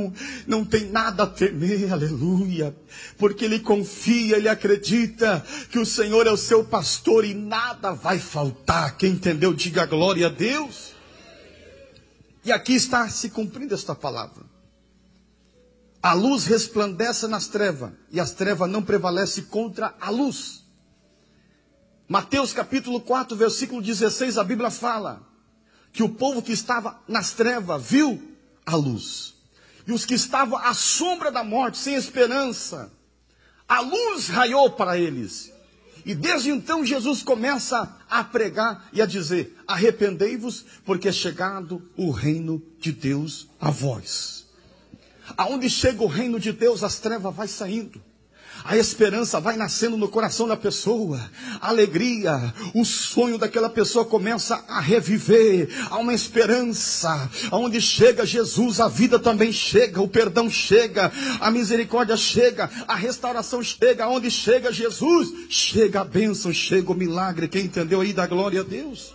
irmão não tem nada a temer, aleluia, porque ele confia, ele acredita que o Senhor é o seu pastor e nada vai faltar. Quem entendeu, diga glória a Deus. E aqui está se cumprindo esta palavra. A luz resplandece nas trevas, e as trevas não prevalecem contra a luz. Mateus capítulo 4, versículo 16, a Bíblia fala que o povo que estava nas trevas viu a luz. E os que estavam à sombra da morte, sem esperança, a luz raiou para eles. E desde então Jesus começa a pregar e a dizer: arrependei-vos, porque é chegado o reino de Deus a vós. Aonde chega o reino de Deus, as trevas vai saindo. A esperança vai nascendo no coração da pessoa. A alegria, o sonho daquela pessoa começa a reviver. Há uma esperança. Aonde chega Jesus, a vida também chega. O perdão chega. A misericórdia chega. A restauração chega. Aonde chega Jesus, chega a bênção, chega o milagre. Quem entendeu aí, dá glória a Deus.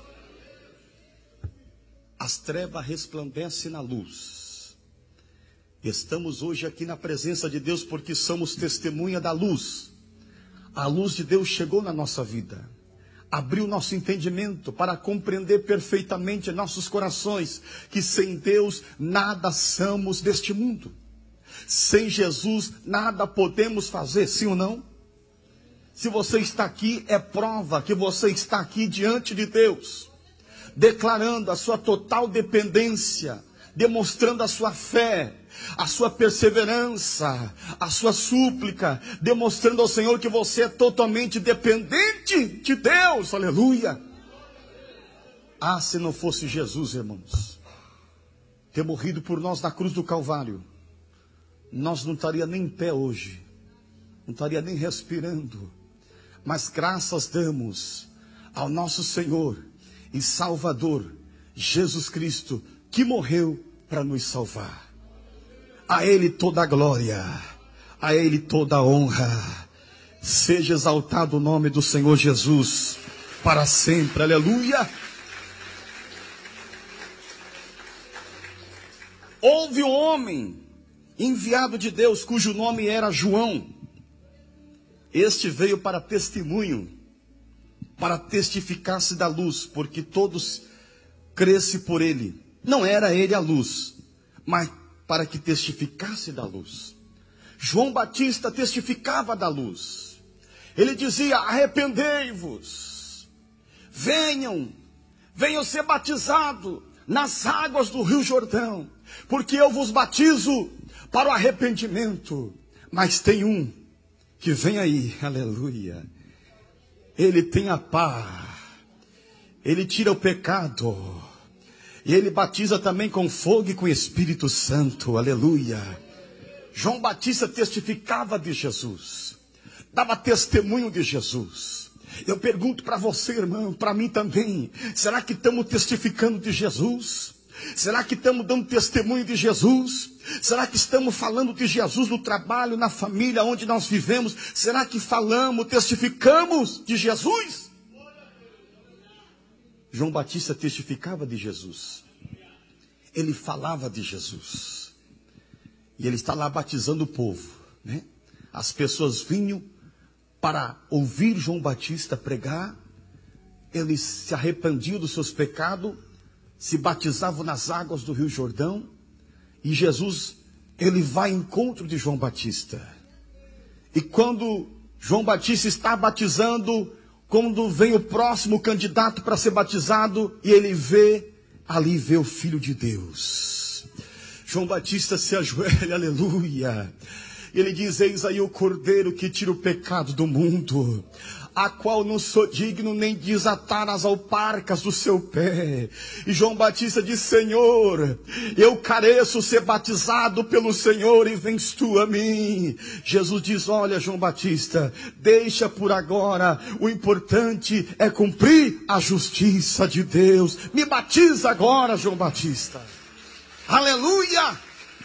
As trevas resplandecem na luz. Estamos hoje aqui na presença de Deus porque somos testemunha da luz. A luz de Deus chegou na nossa vida. Abriu nosso entendimento para compreender perfeitamente em nossos corações que sem Deus nada somos deste mundo. Sem Jesus nada podemos fazer, sim ou não? Se você está aqui, é prova que você está aqui diante de Deus, declarando a sua total dependência, demonstrando a sua fé, a sua perseverança, a sua súplica, demonstrando ao Senhor que você é totalmente dependente de Deus, aleluia. Ah, se não fosse Jesus, irmãos, ter morrido por nós na cruz do Calvário, nós não estaria nem em pé hoje, não estaria nem respirando, mas graças damos ao nosso Senhor e Salvador, Jesus Cristo, que morreu para nos salvar. A Ele toda a glória, a Ele toda a honra. Seja exaltado o nome do Senhor Jesus para sempre, aleluia. Houve um homem enviado de Deus, cujo nome era João. Este veio para testemunho, para testificar-se da luz, porque todos crescem por ele. Não era ele a luz, mas para que testificasse da luz. João Batista testificava da luz. Ele dizia: arrependei-vos, venham ser batizados nas águas do Rio Jordão, porque eu vos batizo para o arrependimento. Mas tem um que vem aí, aleluia. Ele tem a paz, ele tira o pecado, e ele batiza também com fogo e com Espírito Santo, aleluia. João Batista testificava de Jesus, dava testemunho de Jesus. Eu pergunto para você, irmão, para mim também, será que estamos testificando de Jesus? Será que estamos dando testemunho de Jesus? Será que estamos falando de Jesus no trabalho, na família, onde nós vivemos? Será que falamos, testificamos de Jesus? João Batista testificava de Jesus. Ele falava de Jesus. E ele está lá batizando o povo, né? As pessoas vinham para ouvir João Batista pregar. Eles se arrependiam dos seus pecados, se batizavam nas águas do Rio Jordão. E Jesus, ele vai ao encontro de João Batista. E quando João Batista está batizando, quando vem o próximo candidato para ser batizado, e ele vê, ali vê o Filho de Deus. João Batista se ajoelha, aleluia. Ele diz: eis aí o Cordeiro que tira o pecado do mundo, a qual não sou digno nem desatar as alparcas do seu pé. E João Batista diz: Senhor, eu careço ser batizado pelo Senhor, e vens tu a mim. Jesus diz: olha, João Batista, deixa por agora, o importante é cumprir a justiça de Deus. Me batiza agora, João Batista. Aleluia!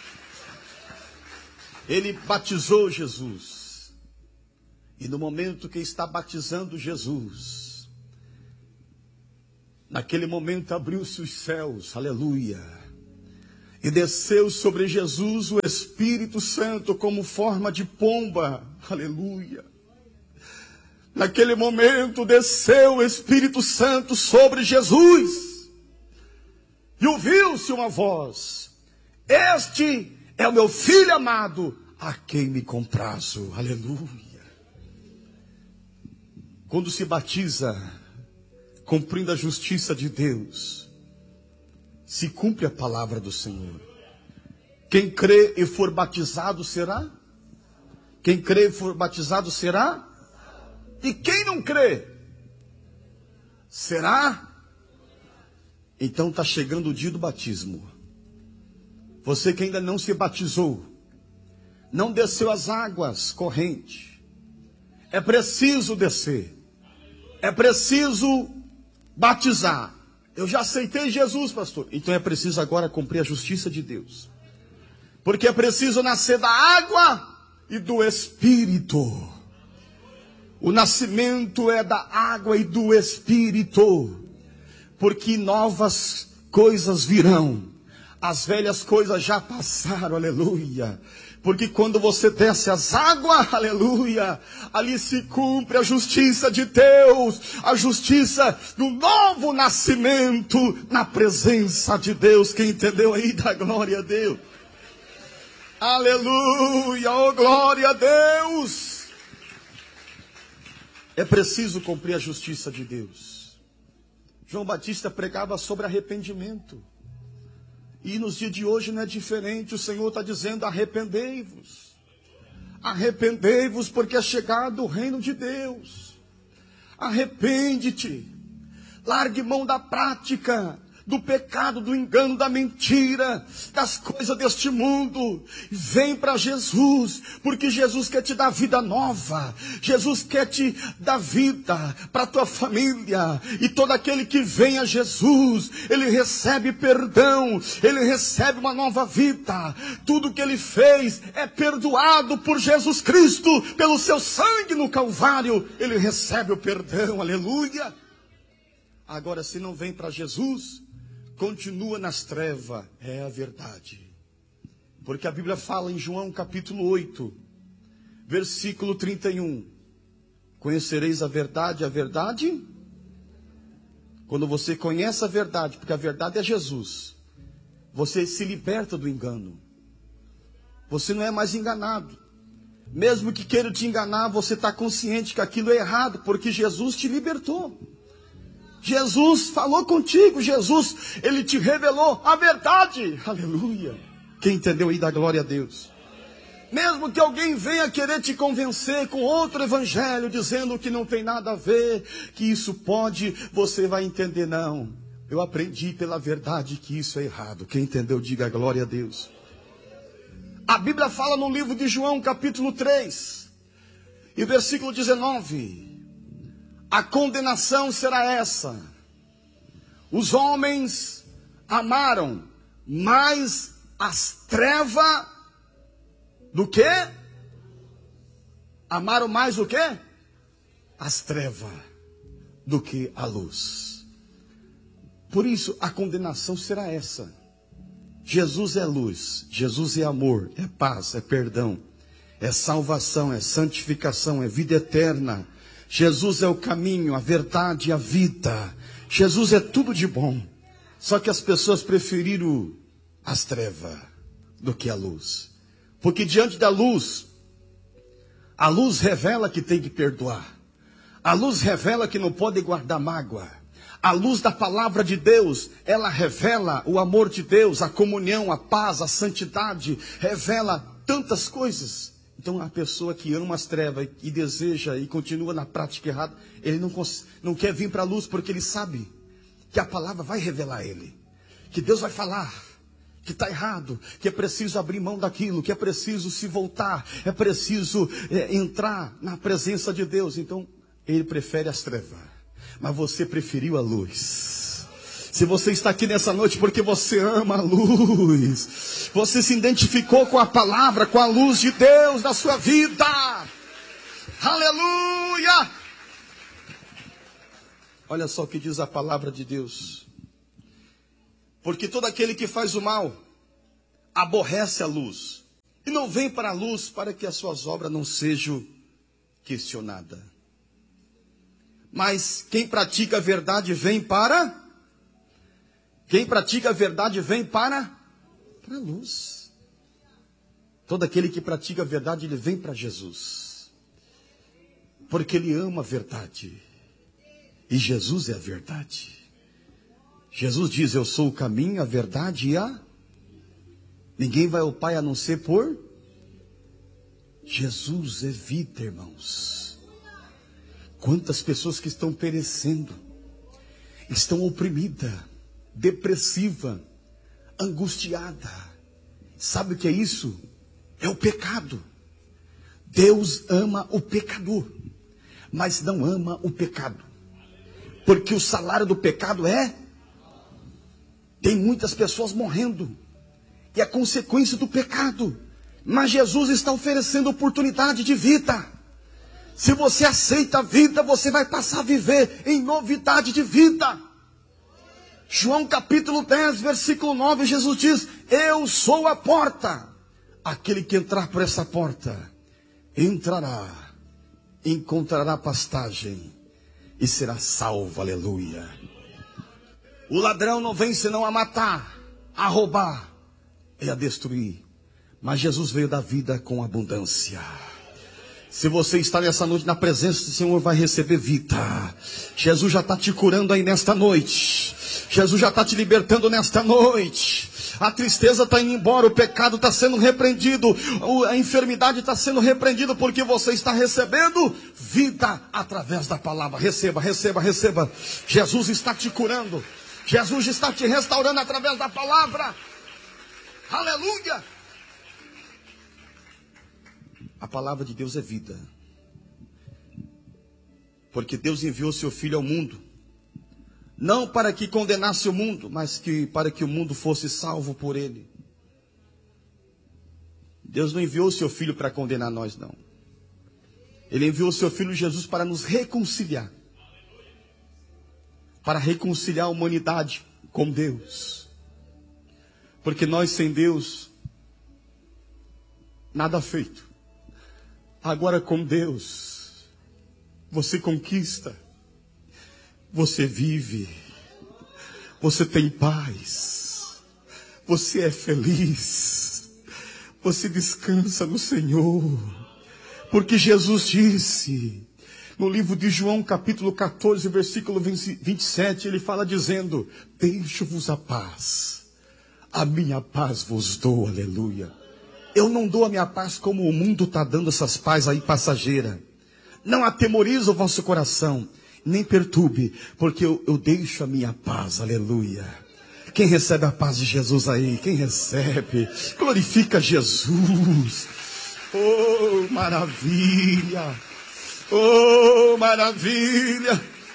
Ele batizou Jesus. E no momento que está batizando Jesus, naquele momento abriu-se os céus, aleluia. E desceu sobre Jesus o Espírito Santo como forma de pomba. Aleluia. Naquele momento desceu o Espírito Santo sobre Jesus. E ouviu-se uma voz: este é o meu filho amado, a quem me comprazo. Aleluia. Quando se batiza, cumprindo a justiça de Deus, se cumpre a palavra do Senhor. Quem crê e for batizado será? Quem crê e for batizado será? E quem não crê? Será? Então está chegando o dia do batismo. Você que ainda não se batizou, não desceu as águas correntes, é preciso descer. É preciso batizar. Eu já aceitei Jesus, pastor. Então é preciso agora cumprir a justiça de Deus. Porque é preciso nascer da água e do Espírito. O nascimento é da água e do Espírito. Porque novas coisas virão. As velhas coisas já passaram, aleluia. Porque quando você desce as águas, aleluia, ali se cumpre a justiça de Deus, a justiça do novo nascimento na presença de Deus. Quem entendeu aí, dá glória a Deus. Aleluia, oh glória a Deus. É preciso cumprir a justiça de Deus. João Batista pregava sobre arrependimento. E nos dias de hoje não é diferente. O Senhor está dizendo: arrependei-vos. Arrependei-vos, porque é chegado o reino de Deus. Arrepende-te. Largue mão da prática, do pecado, do engano, da mentira, das coisas deste mundo. Vem para Jesus, porque Jesus quer te dar vida nova. Jesus quer te dar vida para a tua família. E todo aquele que vem a Jesus, ele recebe perdão, ele recebe uma nova vida. Tudo que ele fez é perdoado por Jesus Cristo, pelo seu sangue no Calvário. Ele recebe o perdão, aleluia. Agora, se não vem para Jesus, continua nas trevas, é a verdade. Porque a Bíblia fala em João capítulo 8, versículo 31. Conhecereis a verdade, quando você conhece a verdade, porque a verdade é Jesus, você se liberta do engano. Você não é mais enganado. Mesmo que queira te enganar, você está consciente que aquilo é errado, porque Jesus te libertou. Jesus falou contigo, Jesus, ele te revelou a verdade, aleluia. Quem entendeu aí, dá glória a Deus. Mesmo que alguém venha querer te convencer com outro evangelho, dizendo que não tem nada a ver, que isso pode, você vai entender, não. Eu aprendi pela verdade que isso é errado. Quem entendeu, diga glória a Deus. A Bíblia fala no livro de João, capítulo 3, e versículo 19. A condenação será essa: os homens amaram mais as trevas do que? Amaram mais o quê? As trevas do que a luz. Por isso a condenação será essa. Jesus é luz, Jesus é amor, é paz, é perdão, é salvação, é santificação, é vida eterna. Jesus é o caminho, a verdade e a vida. Jesus é tudo de bom. Só que as pessoas preferiram as trevas do que a luz. Porque diante da luz, a luz revela que tem que perdoar. A luz revela que não pode guardar mágoa. A luz da palavra de Deus, ela revela o amor de Deus, a comunhão, a paz, a santidade. Revela tantas coisas. Então a pessoa que ama as trevas e deseja e continua na prática errada, ele não quer vir para a luz, porque ele sabe que a palavra vai revelar a ele. Que Deus vai falar que está errado, que é preciso abrir mão daquilo, que é preciso se voltar, é preciso entrar na presença de Deus. Então ele prefere as trevas, mas você preferiu a luz. Se você está aqui nessa noite porque você ama a luz, você se identificou com a palavra, com a luz de Deus na sua vida, aleluia. Olha só o que diz a palavra de Deus: porque todo aquele que faz o mal aborrece a luz e não vem para a luz para que as suas obras não sejam questionadas. Mas quem pratica a verdade vem para... Quem pratica a verdade vem para a luz. Todo aquele que pratica a verdade, ele vem para Jesus. Porque ele ama a verdade. E Jesus é a verdade. Jesus diz, eu sou o caminho, a verdade e a... Ninguém vai ao Pai a não ser por... Jesus é vida, irmãos. Quantas pessoas que estão perecendo, estão oprimidas, depressiva, angustiada. Sabe o que é isso? É o pecado. Deus ama o pecador, mas não ama o pecado, porque o salário do pecado é... Tem muitas pessoas morrendo, e é consequência do pecado. Mas Jesus está oferecendo oportunidade de vida. Se você aceita a vida, você vai passar a viver em novidade de vida. João capítulo 10, versículo 9, Jesus diz, eu sou a porta. Aquele que entrar por essa porta, entrará, encontrará pastagem e será salvo, aleluia. O ladrão não vem senão a matar, a roubar e a destruir. Mas Jesus veio dar vida com abundância. Se você está nessa noite na presença do Senhor, vai receber vida. Jesus já está te curando aí nesta noite. Jesus já está te libertando nesta noite. A tristeza está indo embora, o pecado está sendo repreendido, a enfermidade está sendo repreendida, porque você está recebendo vida através da palavra. Receba, receba, receba. Jesus está te curando. Jesus está te restaurando através da palavra. Aleluia! A palavra de Deus é vida. Porque Deus enviou seu Filho ao mundo, não para que condenasse o mundo, mas para que o mundo fosse salvo por ele. Deus não enviou seu Filho para condenar nós, não. Ele enviou seu Filho Jesus para nos reconciliar. Para reconciliar a humanidade com Deus. Porque nós sem Deus, nada feito. Agora com Deus, você conquista, você vive, você tem paz, você é feliz, você descansa no Senhor. Porque Jesus disse, no livro de João capítulo 14, versículo 27, ele fala dizendo, deixo-vos a paz, a minha paz vos dou, aleluia. Eu não dou a minha paz como o mundo está dando essas paz aí passageira. Não atemoriza o vosso coração, nem perturbe, porque eu deixo a minha paz, aleluia. Quem recebe a paz de Jesus aí? Quem recebe? Glorifica Jesus. Oh, maravilha! Oh, maravilha!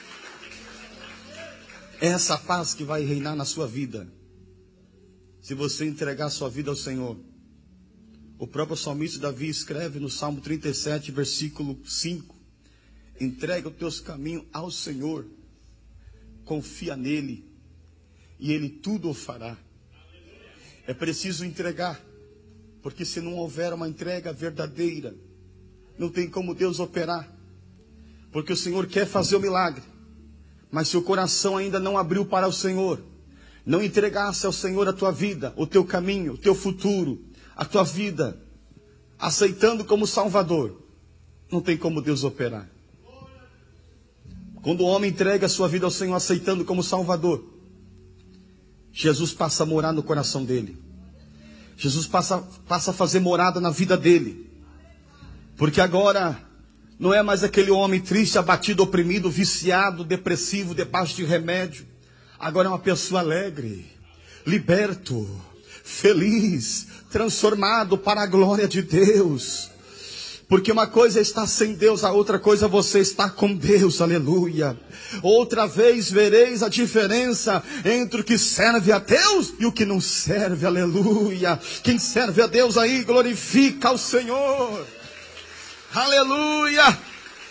É essa paz que vai reinar na sua vida. Se você entregar sua vida ao Senhor. O próprio salmista Davi escreve no Salmo 37, versículo 5. Entrega os teus caminhos ao Senhor. Confia nele. E ele tudo o fará. É preciso entregar. Porque se não houver uma entrega verdadeira, não tem como Deus operar. Porque o Senhor quer fazer o milagre. Mas se o coração ainda não abriu para o Senhor, não entregasse ao Senhor a tua vida, o teu caminho, o teu futuro, a tua vida, aceitando como Salvador, não tem como Deus operar. Quando o homem entrega a sua vida ao Senhor, aceitando como Salvador, Jesus passa a morar no coração dele. Jesus passa a fazer morada na vida dele. Porque agora não é mais aquele homem triste, abatido, oprimido, viciado, depressivo, debaixo de remédio. Agora é uma pessoa alegre, liberto, feliz, transformado para a glória de Deus. Porque uma coisa é estar sem Deus, a outra coisa é você estar com Deus, aleluia. Outra vez vereis a diferença entre o que serve a Deus e o que não serve, aleluia. Quem serve a Deus aí, glorifica ao Senhor, aleluia.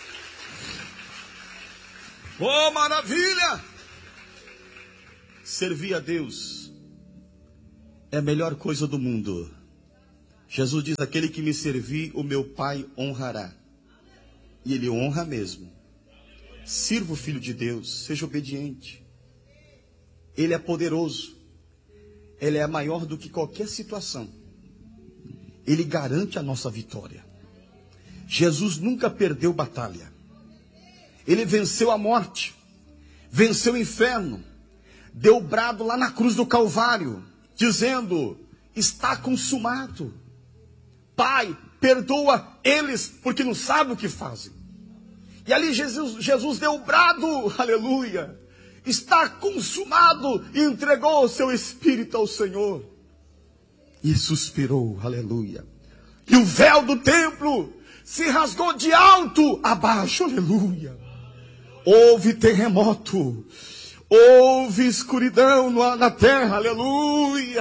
Oh, maravilha! Servir a Deus é a melhor coisa do mundo. Jesus diz: aquele que me servir, o meu Pai honrará. E Ele honra mesmo. Sirva o Filho de Deus, seja obediente. Ele é poderoso. Ele é maior do que qualquer situação. Ele garante a nossa vitória. Jesus nunca perdeu batalha. Ele venceu a morte, venceu o inferno, deu brado lá na cruz do Calvário, dizendo: está consumado. Pai, perdoa eles, porque não sabem o que fazem. E ali Jesus deu o brado, aleluia, está consumado, e entregou o seu espírito ao Senhor. E suspirou, aleluia. E o véu do templo se rasgou de alto a baixo, aleluia. Houve terremoto, houve escuridão na terra, aleluia.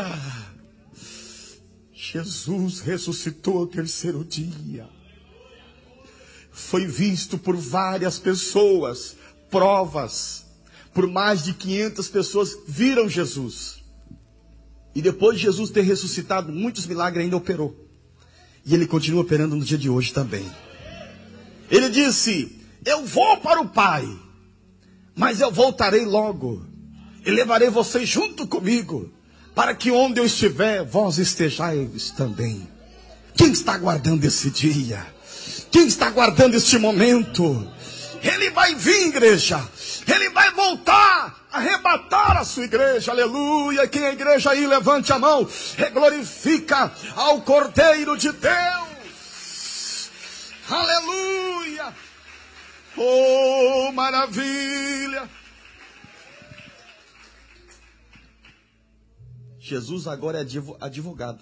Jesus ressuscitou ao terceiro dia. Foi visto por várias pessoas, provas. Por mais de 500 pessoas viram Jesus. E depois de Jesus ter ressuscitado, muitos milagres ainda operou. E Ele continua operando no dia de hoje também. Ele disse: eu vou para o Pai, mas eu voltarei logo. E levarei vocês junto comigo, para que onde eu estiver, vós estejais também. Quem está aguardando esse dia? Quem está aguardando este momento? Ele vai vir, igreja. Ele vai voltar, arrebatar a sua igreja, aleluia. Quem é a igreja aí, levante a mão e glorifica ao Cordeiro de Deus, aleluia. Oh, maravilha. Jesus agora é advogado.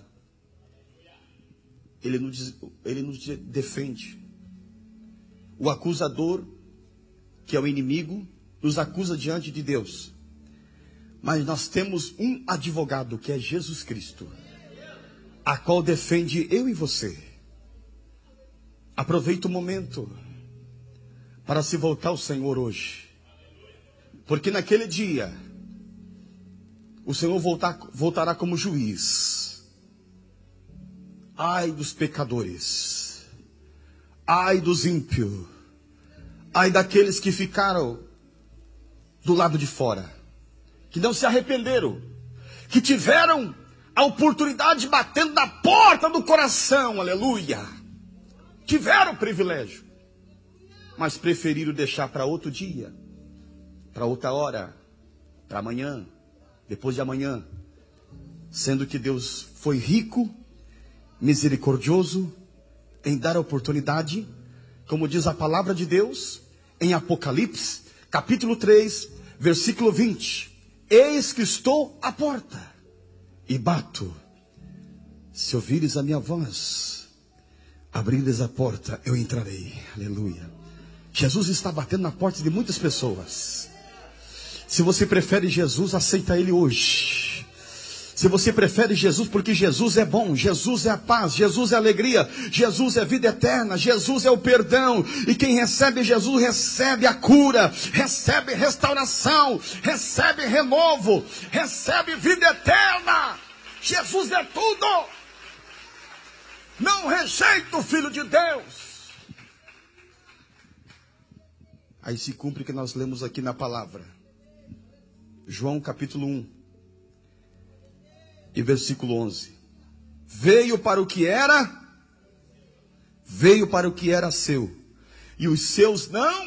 Ele nos defende. O acusador, que é o inimigo, nos acusa diante de Deus. Mas nós temos um advogado, que é Jesus Cristo, a qual defende eu e você. Aproveita o momento para se voltar ao Senhor hoje. Porque naquele dia, o Senhor voltará como juiz. Ai dos pecadores, ai dos ímpios, ai daqueles que ficaram do lado de fora, que não se arrependeram, que tiveram a oportunidade batendo na porta do coração, aleluia. Tiveram o privilégio, mas preferiram deixar para outro dia, para outra hora, para amanhã, depois de amanhã, sendo que Deus foi rico, misericordioso, em dar a oportunidade, como diz a palavra de Deus, em Apocalipse, capítulo 3, versículo 20. Eis que estou à porta e bato. Se ouvires a minha voz, abrires a porta, eu entrarei. Aleluia. Jesus está batendo na porta de muitas pessoas. Se você prefere Jesus, aceita Ele hoje. Se você prefere Jesus, porque Jesus é bom, Jesus é a paz, Jesus é a alegria, Jesus é a vida eterna, Jesus é o perdão. E quem recebe Jesus recebe a cura, recebe restauração, recebe renovo, recebe vida eterna. Jesus é tudo. Não rejeita o Filho de Deus. Aí se cumpre o que nós lemos aqui na palavra. João capítulo 1. E versículo 11. Veio para o que era seu, e os seus não.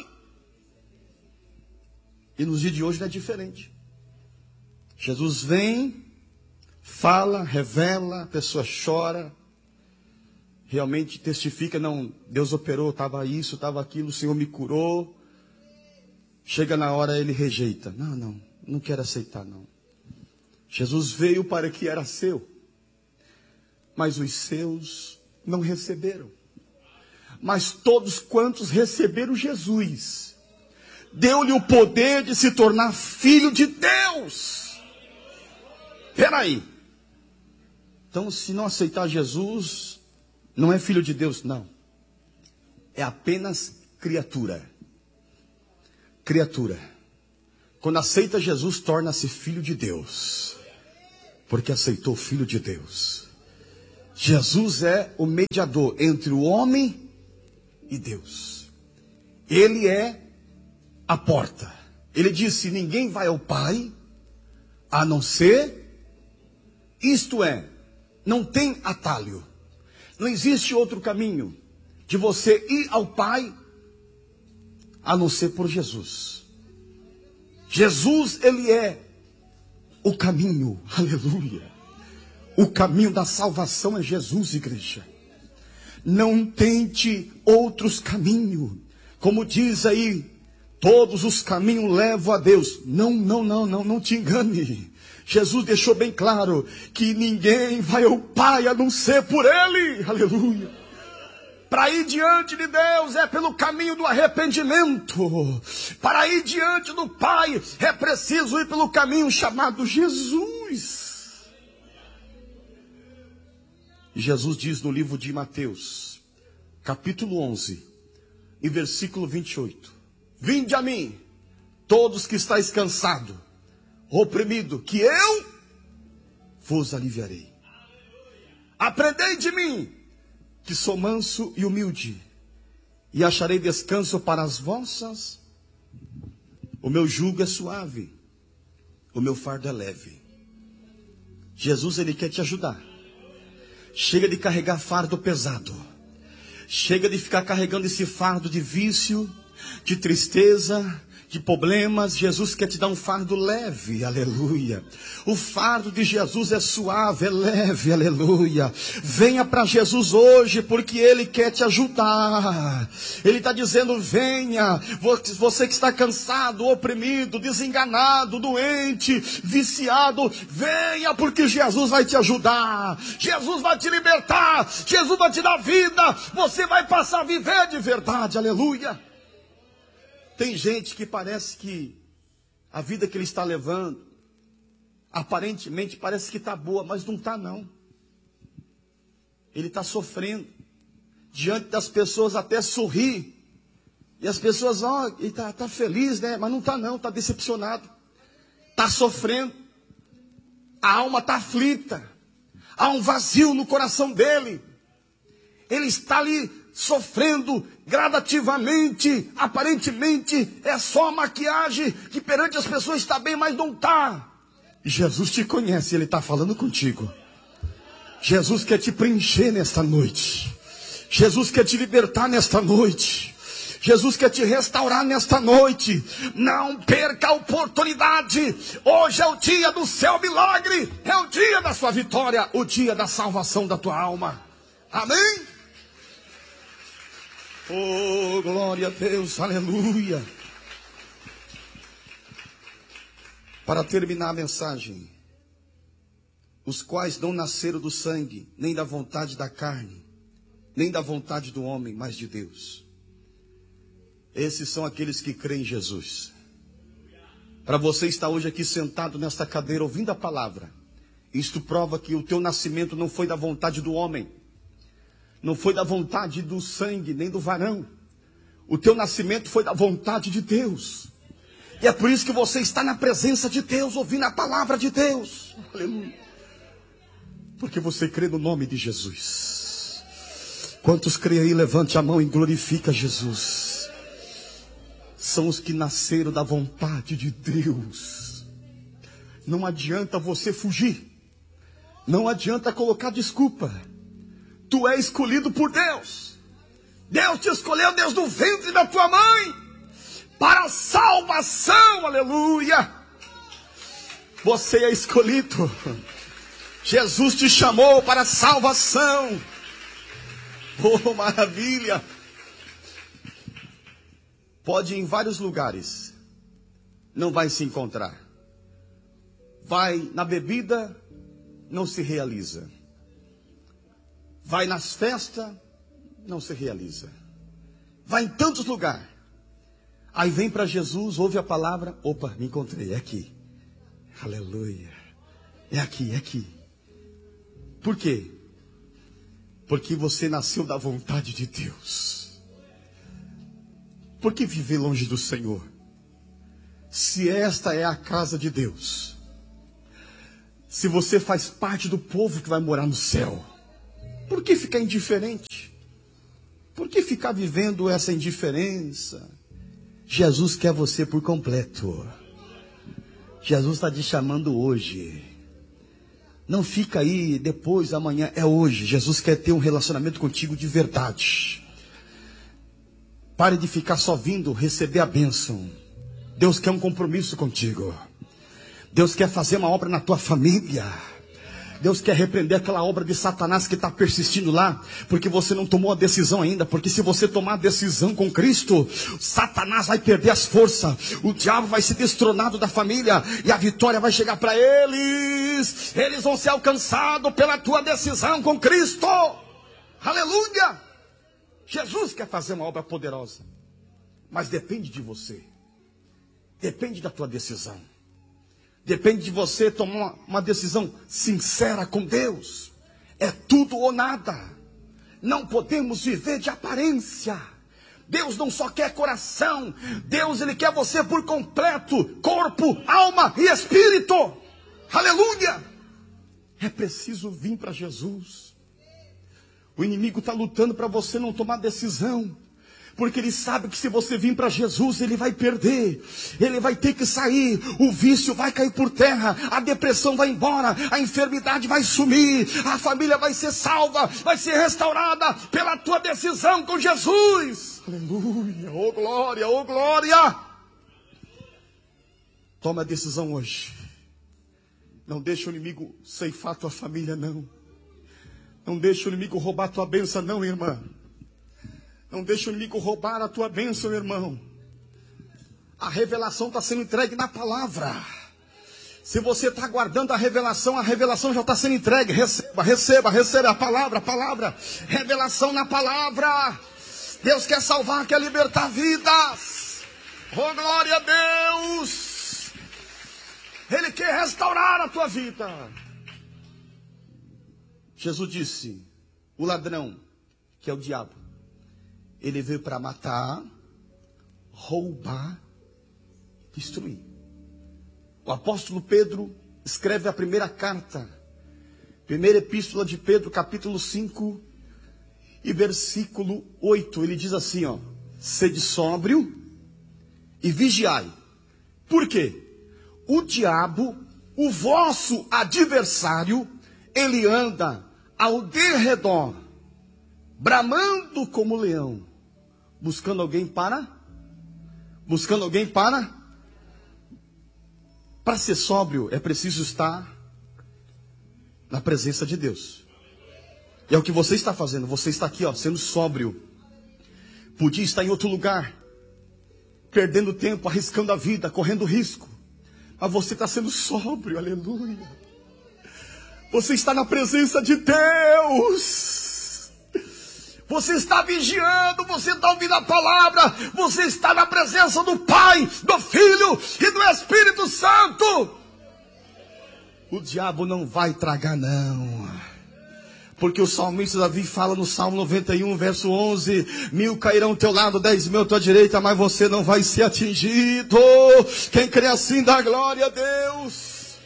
E nos dias de hoje não é diferente. Jesus vem, fala, revela, a pessoa chora, realmente testifica: não, Deus operou, estava isso, estava aquilo, o Senhor me curou. Chega na hora, ele rejeita: não quero aceitar não. Jesus veio para o que era seu, mas os seus não receberam. Mas todos quantos receberam Jesus, deu-lhe o poder de se tornar filho de Deus. Peraí. Então, se não aceitar Jesus, não é filho de Deus, não. É apenas criatura. Criatura. Quando aceita Jesus, torna-se filho de Deus. porque aceitou o Filho de Deus. Jesus é o mediador entre o homem e Deus. Ele é a porta. Ele disse: ninguém vai ao Pai a não ser, isto é, não tem atalho. Não existe outro caminho de você ir ao Pai a não ser por Jesus. Jesus, ele é o caminho, aleluia. O caminho da salvação é Jesus, igreja. Não tente outros caminhos. Como diz aí, todos os caminhos levam a Deus. Não te engane. Jesus deixou bem claro que ninguém vai ao Pai a não ser por Ele, aleluia. Para ir diante de Deus é pelo caminho do arrependimento. Para ir diante do Pai é preciso ir pelo caminho chamado Jesus. E Jesus diz no livro de Mateus, capítulo 11, e versículo 28. Vinde a mim, todos que estáis cansados, oprimidos, que eu vos aliviarei. Aprendei de mim, que sou manso e humilde, e acharei descanso para as vossas. O meu jugo é suave, o meu fardo é leve. Jesus, ele quer te ajudar. Chega de carregar fardo pesado. Chega de ficar carregando esse fardo de vício, de tristeza, de problemas. Jesus quer te dar um fardo leve, aleluia. O fardo de Jesus é suave, é leve, aleluia. Venha para Jesus hoje, porque Ele quer te ajudar. Ele está dizendo: venha, você que está cansado, oprimido, desenganado, doente, viciado, venha, porque Jesus vai te ajudar. Jesus vai te libertar, Jesus vai te dar vida, você vai passar a viver de verdade, aleluia. Tem gente que parece que a vida que ele está levando, aparentemente parece que está boa, mas não está não. Ele está sofrendo. Diante das pessoas até sorri. E as pessoas, ele está feliz, né? Mas não está não, está decepcionado. Está sofrendo. A alma está aflita. Há um vazio no coração dele. Ele está ali sofrendo gradativamente, aparentemente é só maquiagem, que perante as pessoas está bem, mas não está. Jesus te conhece, Ele está falando contigo. Jesus quer te preencher nesta noite. Jesus quer te libertar nesta noite. Jesus quer te restaurar nesta noite. Não perca a oportunidade. Hoje é o dia do seu milagre, é o dia da sua vitória, o dia da salvação da tua alma. Amém? Oh, glória a Deus, aleluia. Para terminar a mensagem, os quais não nasceram do sangue, nem da vontade da carne, nem da vontade do homem, mas de Deus. Esses são aqueles que creem em Jesus. Para você estar hoje aqui sentado nesta cadeira ouvindo a palavra, isto prova que o teu nascimento não foi da vontade do homem, não foi da vontade do sangue, nem do varão. O teu nascimento foi da vontade de Deus. E é por isso que você está na presença de Deus, ouvindo a palavra de Deus. Aleluia. Porque você crê no nome de Jesus. Quantos creem aí, levante a mão e glorifica Jesus. São os que nasceram da vontade de Deus. Não adianta você fugir. Não adianta colocar desculpa. Tu é escolhido por Deus. Deus te escolheu desde o ventre da tua mãe para a salvação, aleluia. Você é escolhido. Jesus te chamou para a salvação. Oh, maravilha. Pode ir em vários lugares, não vai se encontrar. Vai na bebida, não se realiza. Vai nas festas, não se realiza. Vai em tantos lugares. Aí vem para Jesus, ouve a palavra. Opa, me encontrei, é aqui. Aleluia. É aqui, é aqui. Por quê? Porque você nasceu da vontade de Deus. Por que viver longe do Senhor? Se esta é a casa de Deus. Se você faz parte do povo que vai morar no céu, por que ficar indiferente? Por que ficar vivendo essa indiferença? Jesus quer você por completo. Jesus está te chamando hoje. Não fica aí depois, amanhã, é hoje. Jesus quer ter um relacionamento contigo de verdade. Pare de ficar só vindo receber a bênção. Deus quer um compromisso contigo. Deus quer fazer uma obra na tua família. Deus quer repreender aquela obra de Satanás que está persistindo lá, porque você não tomou a decisão ainda. Porque se você tomar a decisão com Cristo, Satanás vai perder as forças, o diabo vai ser destronado da família, e a vitória vai chegar para eles. Eles vão ser alcançados pela tua decisão com Cristo. Aleluia! Jesus quer fazer uma obra poderosa, mas depende de você, depende da tua decisão. Depende de você tomar uma decisão sincera com Deus. É tudo ou nada. Não podemos viver de aparência. Deus não só quer coração. Deus, Ele quer você por completo. Corpo, alma e espírito. Aleluia! É preciso vir para Jesus. O inimigo está lutando para você não tomar decisão. Porque ele sabe que se você vir para Jesus, ele vai perder. Ele vai ter que sair. O vício vai cair por terra. A depressão vai embora. A enfermidade vai sumir. A família vai ser salva. Vai ser restaurada pela tua decisão com Jesus. Aleluia. Oh glória, oh glória. Toma a decisão hoje. Não deixe o inimigo ceifar tua família, não. Não deixe o inimigo roubar tua bênção, não, irmã. Não deixe o inimigo roubar a tua bênção, irmão. A revelação está sendo entregue na palavra. Se você está aguardando a revelação já está sendo entregue. Receba a palavra. Revelação na palavra. Deus quer salvar, quer libertar vidas. Oh, glória a Deus. Ele quer restaurar a tua vida. Jesus disse, o ladrão, que é o diabo, ele veio para matar, roubar, destruir. O apóstolo Pedro escreve a primeira carta, primeira epístola de Pedro, capítulo 5 e versículo 8. Ele diz assim, ó: sede sóbrio e vigiai. Por quê? O diabo, o vosso adversário, ele anda ao derredor, bramando como leão, buscando alguém para ser sóbrio, é preciso estar na presença de Deus. E é o que você está fazendo. Você está aqui, ó, sendo sóbrio. Podia estar em outro lugar, perdendo tempo, arriscando a vida, correndo risco, mas você está sendo sóbrio. Aleluia. Você está na presença de Deus. Você está vigiando, você está ouvindo a palavra, você está na presença do Pai, do Filho e do Espírito Santo. O diabo não vai tragar, não. Porque o salmista Davi fala no Salmo 91, verso 11: 1000 cairão ao teu lado, 10.000 à tua direita, mas você não vai ser atingido. Quem crê assim dá glória a Deus.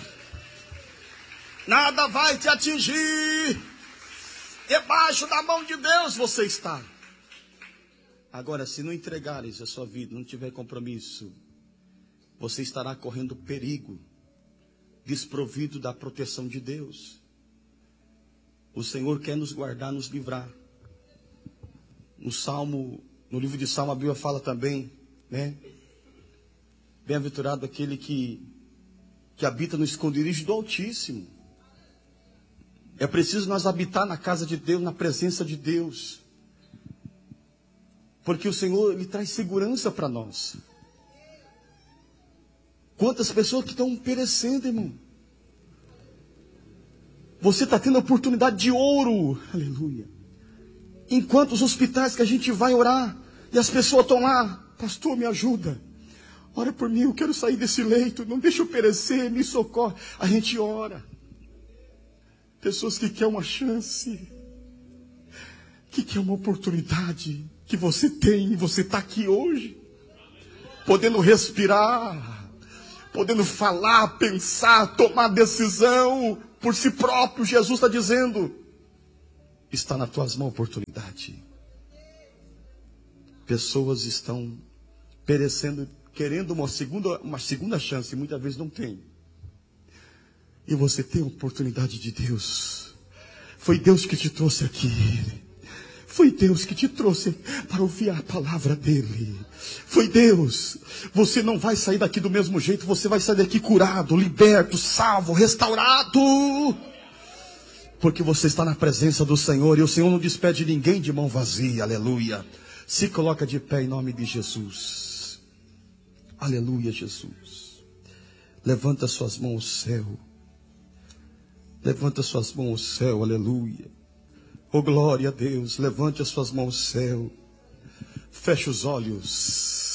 Nada vai te atingir. Debaixo da mão de Deus você está. Agora, se não entregares a sua vida, não tiver compromisso, você estará correndo perigo, desprovido da proteção de Deus. O Senhor quer nos guardar, nos livrar. No livro de Salmo, a Bíblia fala também, né? Bem-aventurado aquele que habita no esconderijo do Altíssimo. É preciso nós habitar na casa de Deus, na presença de Deus. Porque o Senhor, Ele traz segurança para nós. Quantas pessoas que estão perecendo, irmão. Você está tendo a oportunidade de ouro. Aleluia. Enquanto os hospitais que a gente vai orar, e as pessoas estão lá: pastor, me ajuda. Ora por mim, eu quero sair desse leito. Não deixa eu perecer, me socorre. A gente ora. Pessoas que querem uma chance, que querem uma oportunidade que você tem, e você está aqui hoje, podendo respirar, podendo falar, pensar, tomar decisão por si próprio. Jesus está dizendo: está nas tuas mãos a oportunidade. Pessoas estão perecendo, querendo uma segunda chance, e muitas vezes não tem. E você tem a oportunidade de Deus. Foi Deus que te trouxe aqui. Foi Deus que te trouxe para ouvir a palavra dele. Foi Deus. Você não vai sair daqui do mesmo jeito. Você vai sair daqui curado, liberto, salvo, restaurado. Porque você está na presença do Senhor. E o Senhor não despede ninguém de mão vazia. Aleluia. Se coloca de pé em nome de Jesus. Aleluia, Jesus. Levanta suas mãos ao céu. Levanta suas mãos ao céu. Aleluia. Oh, glória a Deus. Levante as suas mãos ao céu. Feche os olhos.